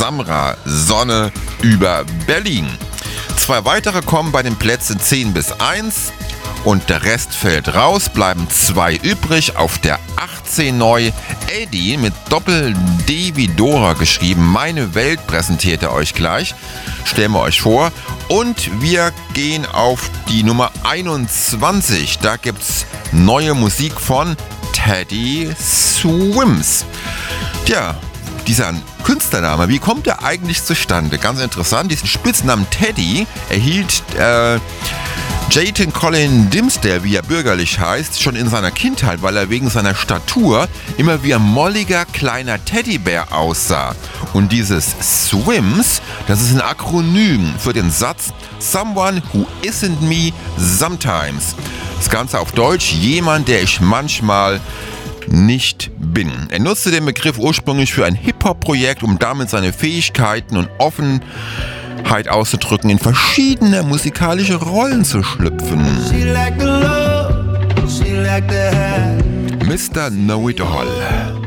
Samra, Sonne über Berlin. 2 weitere kommen bei den Plätzen 10 bis 1 und der Rest fällt raus, bleiben 2 übrig. Auf der 18 neu Eddie mit Doppel-D wie Dora geschrieben. Meine Welt präsentiert er euch gleich. Stellen wir euch vor. Und wir gehen auf die Nummer 21. Da gibt's neue Musik von Teddy Swims. Tja, dieser Künstlername, wie kommt er eigentlich zustande? Ganz interessant, diesen Spitznamen Teddy erhielt Jayton Colin Dimsdale, wie er bürgerlich heißt, schon in seiner Kindheit, weil er wegen seiner Statur immer wie ein molliger kleiner Teddybär aussah. Und dieses Swims, das ist ein Akronym für den Satz Someone who isn't me sometimes. Das Ganze auf Deutsch, jemand, der ich manchmal nicht bin. Er nutzte den Begriff ursprünglich für ein Hip-Hop-Projekt, um damit seine Fähigkeiten und Offenheit auszudrücken, in verschiedene musikalische Rollen zu schlüpfen. Mr. Know-It-All.